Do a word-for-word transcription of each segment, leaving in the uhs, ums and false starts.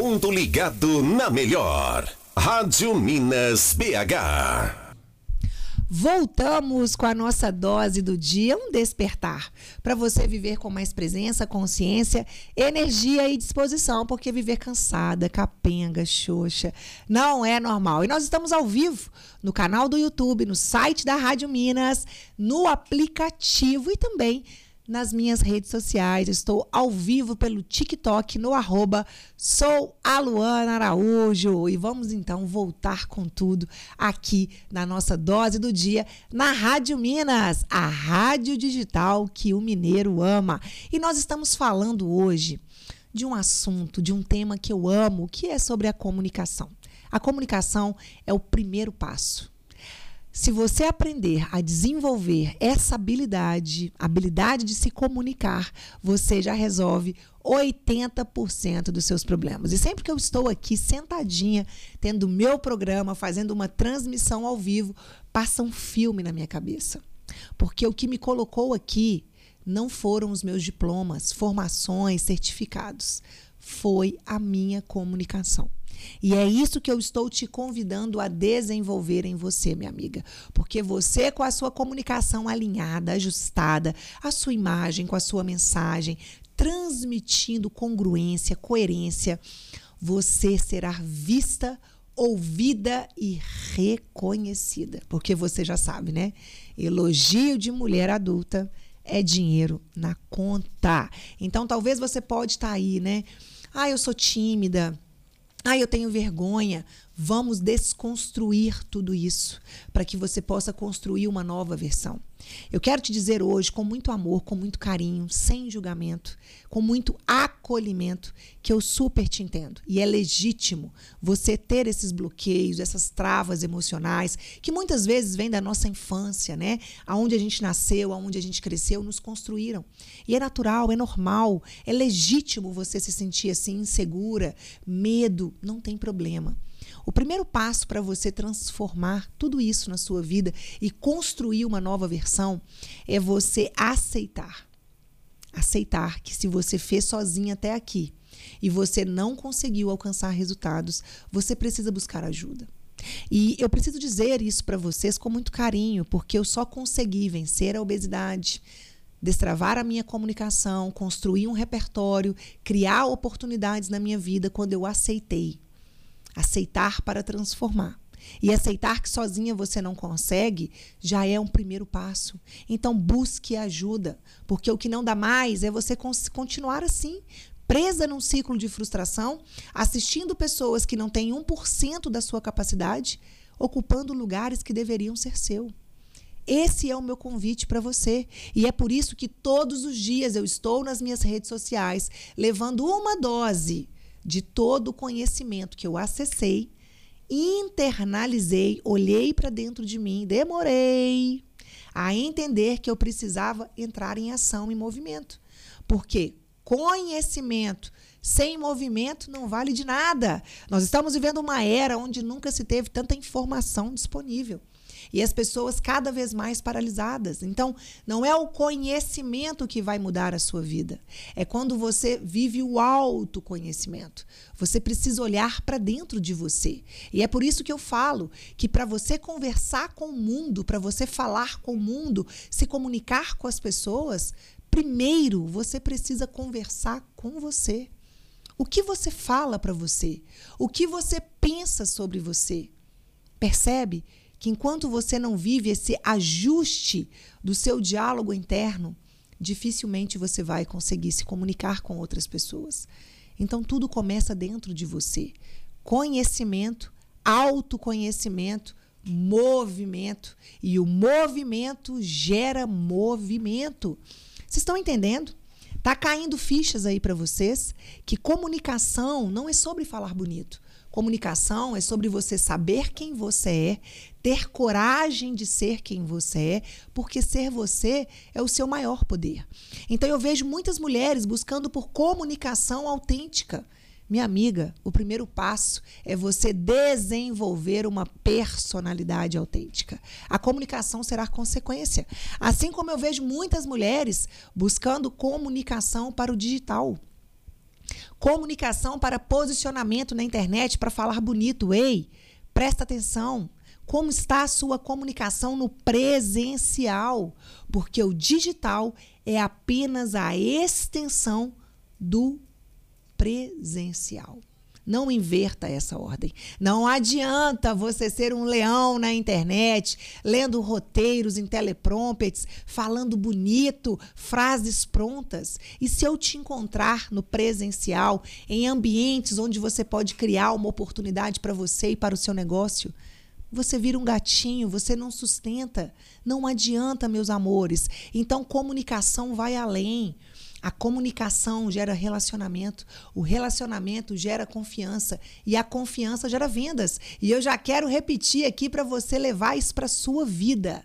mundo ligado na melhor. Rádio Minas B H. Voltamos com a nossa dose do dia, um despertar, para você viver com mais presença, consciência, energia e disposição, porque viver cansada, capenga, xoxa, não é normal. E nós estamos ao vivo no canal do YouTube, no site da Rádio Minas, no aplicativo e também nas minhas redes sociais. Estou ao vivo pelo TikTok, no arroba sou a Luana Araújo. E vamos então voltar com tudo aqui na nossa dose do dia, na Rádio Minas, a rádio digital que o mineiro ama. E nós estamos falando hoje de um assunto, de um tema que eu amo, que é sobre a comunicação. A comunicação é o primeiro passo. Se você aprender a desenvolver essa habilidade, a habilidade de se comunicar, você já resolve oitenta por cento dos seus problemas. E sempre que eu estou aqui sentadinha, tendo o meu programa, fazendo uma transmissão ao vivo, passa um filme na minha cabeça. Porque o que me colocou aqui não foram os meus diplomas, formações, certificados. Foi a minha comunicação. E é isso que eu estou te convidando a desenvolver em você, minha amiga. Porque você, com a sua comunicação alinhada, ajustada, a sua imagem com a sua mensagem, transmitindo congruência, coerência, você será vista, ouvida e reconhecida. Porque você já sabe, né? Elogio de mulher adulta é dinheiro na conta. Então, talvez você pode estar aí, né? Ah, eu sou tímida. Ah, eu tenho vergonha. Vamos desconstruir tudo isso para que você possa construir uma nova versão. Eu quero te dizer hoje, com muito amor, com muito carinho, sem julgamento, com muito acolhimento, que eu super te entendo. E é legítimo você ter esses bloqueios, essas travas emocionais, que muitas vezes vêm da nossa infância, né? Aonde a gente nasceu, aonde a gente cresceu, nos construíram. E é natural, é normal, é legítimo você se sentir assim, insegura, medo, não tem problema. O primeiro passo para você transformar tudo isso na sua vida e construir uma nova versão é você aceitar. Aceitar que se você fez sozinha até aqui e você não conseguiu alcançar resultados, você precisa buscar ajuda. E eu preciso dizer isso para vocês com muito carinho, porque eu só consegui vencer a obesidade, destravar a minha comunicação, construir um repertório, criar oportunidades na minha vida quando eu aceitei. Aceitar para transformar. E aceitar que sozinha você não consegue já é um primeiro passo. Então busque ajuda, porque o que não dá mais é você continuar assim, presa num ciclo de frustração, assistindo pessoas que não têm um por cento da sua capacidade, ocupando lugares que deveriam ser seu. Esse é o meu convite para você. E é por isso que todos os dias eu estou nas minhas redes sociais levando uma dose de todo o conhecimento que eu acessei, internalizei, olhei para dentro de mim, demorei a entender que eu precisava entrar em ação, em movimento. Porque conhecimento sem movimento não vale de nada. Nós estamos vivendo uma era onde nunca se teve tanta informação disponível. E as pessoas cada vez mais paralisadas. Então, não é o conhecimento que vai mudar a sua vida. É quando você vive o autoconhecimento. Você precisa olhar para dentro de você. E é por isso que eu falo que para você conversar com o mundo, para você falar com o mundo, se comunicar com as pessoas, primeiro você precisa conversar com você. O que você fala para você? O que você pensa sobre você? Percebe que enquanto você não vive esse ajuste do seu diálogo interno, dificilmente você vai conseguir se comunicar com outras pessoas. Então, tudo começa dentro de você. Conhecimento, autoconhecimento, movimento. E o movimento gera movimento. Vocês estão entendendo? Tá caindo fichas aí para vocês que comunicação não é sobre falar bonito. Comunicação é sobre você saber quem você é, ter coragem de ser quem você é, porque ser você é o seu maior poder. Então eu vejo muitas mulheres buscando por comunicação autêntica. Minha amiga, o primeiro passo é você desenvolver uma personalidade autêntica. A comunicação será consequência. Assim como eu vejo muitas mulheres buscando comunicação para o digital. Comunicação para posicionamento na internet, para falar bonito. Ei, presta atenção. Como está a sua comunicação no presencial? Porque o digital é apenas a extensão do presencial. Não inverta essa ordem. Não adianta você ser um leão na internet, lendo roteiros em teleprompters, falando bonito, frases prontas. E se eu te encontrar no presencial, em ambientes onde você pode criar uma oportunidade para você e para o seu negócio, você vira um gatinho, você não sustenta. Não adianta, meus amores. Então, comunicação vai além. A comunicação gera relacionamento, o relacionamento gera confiança e a confiança gera vendas. E eu já quero repetir aqui para você levar isso para a sua vida.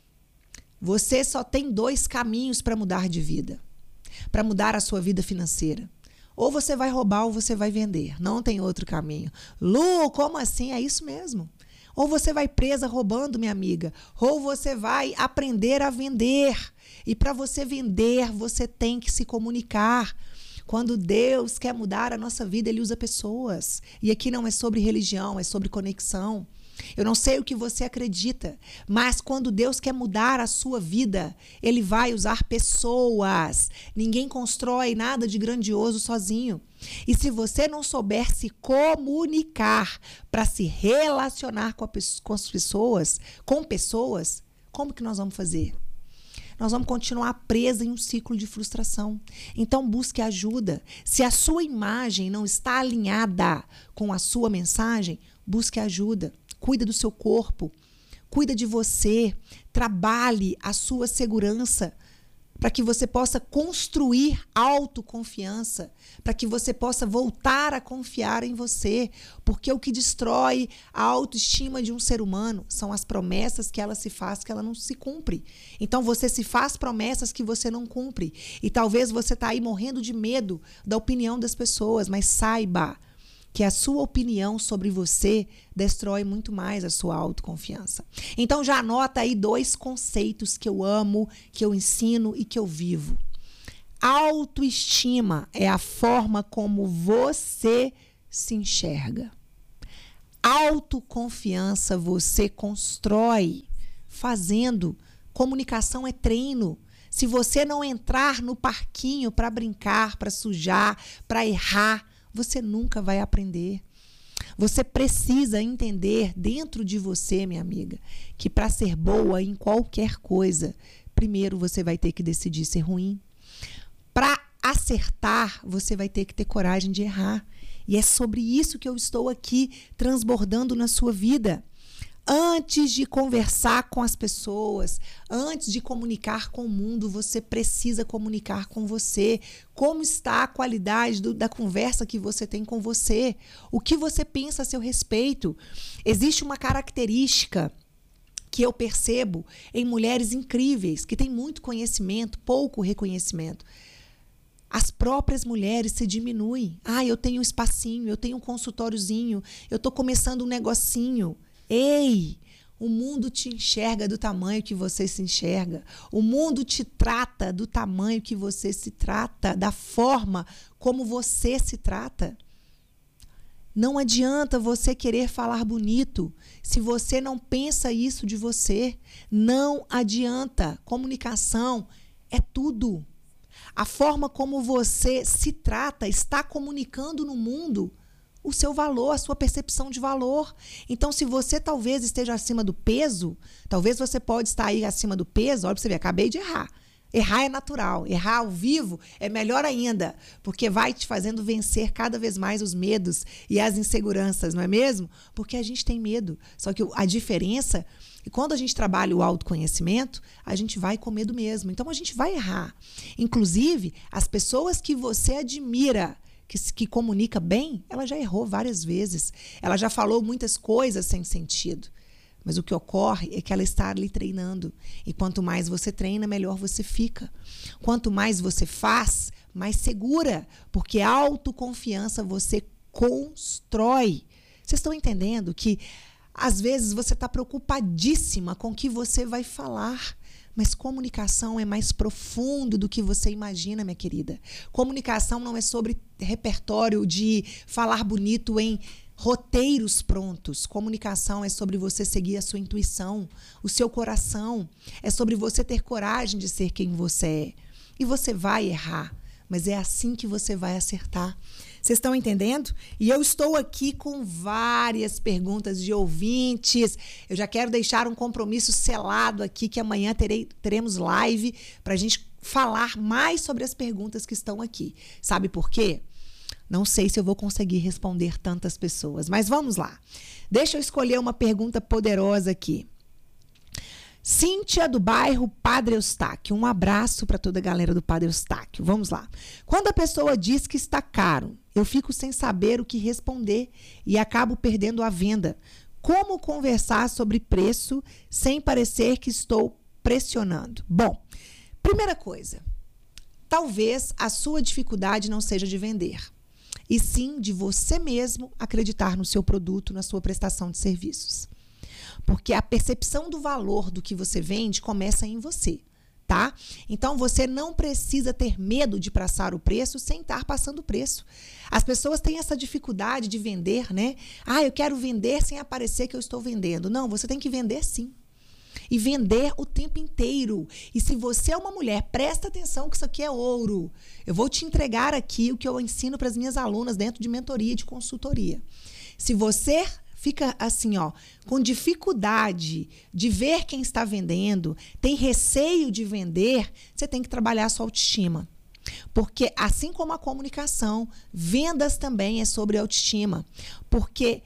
Você só tem dois caminhos para mudar de vida, para mudar a sua vida financeira. Ou você vai roubar ou você vai vender. Não tem outro caminho. Lu, como assim? É isso mesmo. Ou você vai presa roubando, minha amiga, ou você vai aprender a vender. E para você vender, você tem que se comunicar. Quando Deus quer mudar a nossa vida, Ele usa pessoas. E aqui não é sobre religião, é sobre conexão. Eu não sei o que você acredita, mas quando Deus quer mudar a sua vida, Ele vai usar pessoas. Ninguém constrói nada de grandioso sozinho. E se você não souber se comunicar para se relacionar com, a, com as pessoas, com pessoas, como que nós vamos fazer? Nós vamos continuar presa em um ciclo de frustração. Então, busque ajuda. Se a sua imagem não está alinhada com a sua mensagem, busque ajuda. Cuida do seu corpo, cuida de você, trabalhe a sua segurança para que você possa construir autoconfiança, para que você possa voltar a confiar em você, porque o que destrói a autoestima de um ser humano são as promessas que ela se faz que ela não se cumpre. Então você se faz promessas que você não cumpre e talvez você está aí morrendo de medo da opinião das pessoas, mas saiba que a sua opinião sobre você destrói muito mais a sua autoconfiança. Então já anota aí dois conceitos que eu amo, que eu ensino e que eu vivo. Autoestima é a forma como você se enxerga. Autoconfiança você constrói fazendo. Comunicação é treino. Se você não entrar no parquinho para brincar, para sujar, para errar, você nunca vai aprender. Você precisa entender dentro de você, minha amiga, que para ser boa em qualquer coisa, primeiro você vai ter que decidir ser ruim. Para acertar, você vai ter que ter coragem de errar. E é sobre isso que eu estou aqui transbordando na sua vida. Antes de conversar com as pessoas, antes de comunicar com o mundo, você precisa comunicar com você. Como está a qualidade do, da conversa que você tem com você? O que você pensa a seu respeito? Existe uma característica que eu percebo em mulheres incríveis, que têm muito conhecimento, pouco reconhecimento. As próprias mulheres se diminuem. Ah, eu tenho um espacinho, eu tenho um consultóriozinho, eu estou começando um negocinho. Ei, o mundo te enxerga do tamanho que você se enxerga. O mundo te trata do tamanho que você se trata, da forma como você se trata. Não adianta você querer falar bonito se você não pensa isso de você. Não adianta. Comunicação é tudo. A forma como você se trata está comunicando no mundo o seu valor, a sua percepção de valor. Então, se você talvez esteja acima do peso, talvez você pode estar aí acima do peso, olha para você ver, acabei de errar. Errar é natural, errar ao vivo é melhor ainda, porque vai te fazendo vencer cada vez mais os medos e as inseguranças, não é mesmo? Porque a gente tem medo, só que a diferença é que quando a gente trabalha o autoconhecimento, a gente vai com medo mesmo, então a gente vai errar. Inclusive, as pessoas que você admira, Que, que comunica bem, ela já errou várias vezes. Ela já falou muitas coisas sem sentido. Mas o que ocorre é que ela está ali treinando. E quanto mais você treina, melhor você fica. Quanto mais você faz, mais segura. Porque a autoconfiança você constrói. Vocês estão entendendo que às vezes você está preocupadíssima com o que você vai falar. Mas comunicação é mais profundo do que você imagina, minha querida. Comunicação não é sobre repertório de falar bonito em roteiros prontos. Comunicação é sobre você seguir a sua intuição, o seu coração. É sobre você ter coragem de ser quem você é. E você vai errar, mas é assim que você vai acertar. Vocês estão entendendo? E eu estou aqui com várias perguntas de ouvintes. Eu já quero deixar um compromisso selado aqui, que amanhã terei, teremos live para a gente falar mais sobre as perguntas que estão aqui. Sabe por quê? Não sei se eu vou conseguir responder tantas pessoas, mas vamos lá. Deixa eu escolher uma pergunta poderosa aqui. Cíntia, do bairro Padre Eustáquio. Um abraço para toda a galera do Padre Eustáquio. Vamos lá. Quando a pessoa diz que está caro, eu fico sem saber o que responder e acabo perdendo a venda. Como conversar sobre preço sem parecer que estou pressionando? Bom, primeira coisa, talvez a sua dificuldade não seja de vender, e sim de você mesmo acreditar no seu produto, na sua prestação de serviços. Porque a percepção do valor do que você vende começa em você, tá? Então, você não precisa ter medo de passar o preço sem estar passando o preço. As pessoas têm essa dificuldade de vender, né? Ah, eu quero vender sem aparecer que eu estou vendendo. Não, você tem que vender sim. E vender o tempo inteiro. E se você é uma mulher, presta atenção que isso aqui é ouro. Eu vou te entregar aqui o que eu ensino para as minhas alunas dentro de mentoria e de consultoria. Se você fica assim, ó, com dificuldade de ver quem está vendendo, tem receio de vender, você tem que trabalhar a sua autoestima. Porque assim como a comunicação, vendas também é sobre autoestima. Porque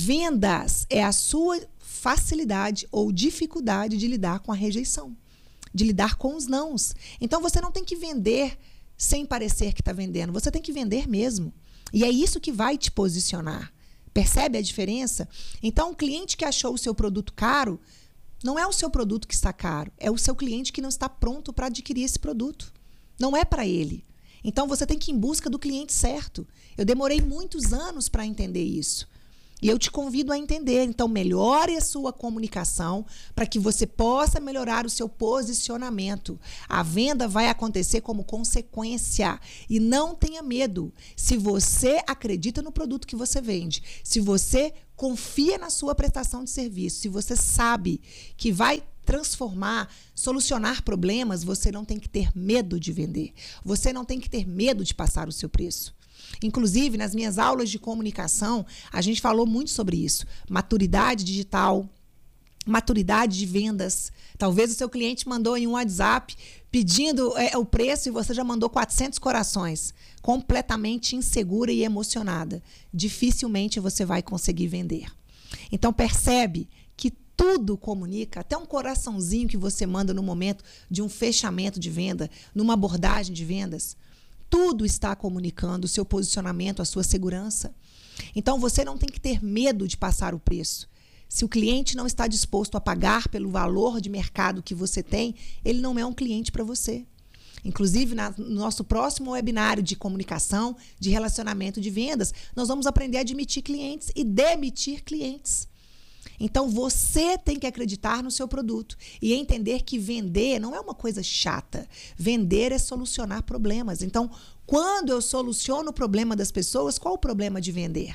vendas é a sua facilidade ou dificuldade de lidar com a rejeição, de lidar com os nãos. Então, você não tem que vender sem parecer que está vendendo, você tem que vender mesmo. E é isso que vai te posicionar. Percebe a diferença? Então, o cliente que achou o seu produto caro, não é o seu produto que está caro, é o seu cliente que não está pronto para adquirir esse produto. Não é para ele. Então, você tem que ir em busca do cliente certo. Eu demorei muitos anos para entender isso. E eu te convido a entender. Então, melhore a sua comunicação para que você possa melhorar o seu posicionamento. A venda vai acontecer como consequência. E não tenha medo. Se você acredita no produto que você vende, se você confia na sua prestação de serviço, se você sabe que vai transformar, solucionar problemas, você não tem que ter medo de vender. Você não tem que ter medo de passar o seu preço. Inclusive, nas minhas aulas de comunicação, a gente falou muito sobre isso. Maturidade digital, maturidade de vendas. Talvez o seu cliente mandou em um WhatsApp pedindo é, o preço e você já mandou quatrocentos corações. Completamente insegura e emocionada. Dificilmente você vai conseguir vender. Então, percebe que tudo comunica, até um coraçãozinho que você manda no momento de um fechamento de venda, numa abordagem de vendas. Tudo está comunicando o seu posicionamento, a sua segurança. Então, você não tem que ter medo de passar o preço. Se o cliente não está disposto a pagar pelo valor de mercado que você tem, ele não é um cliente para você. Inclusive, na, no nosso próximo webinário de comunicação, de relacionamento de vendas, nós vamos aprender a admitir clientes e demitir clientes. Então, você tem que acreditar no seu produto e entender que vender não é uma coisa chata. Vender é solucionar problemas. Então, quando eu soluciono o problema das pessoas, qual o problema de vender?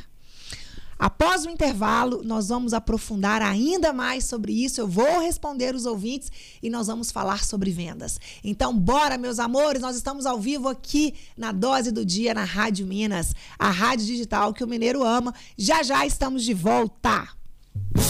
Após o intervalo, nós vamos aprofundar ainda mais sobre isso. Eu vou responder os ouvintes e nós vamos falar sobre vendas. Então, bora, meus amores, nós estamos ao vivo aqui na Dose do Dia, na Rádio Minas, a rádio digital que o mineiro ama. Já já estamos de volta.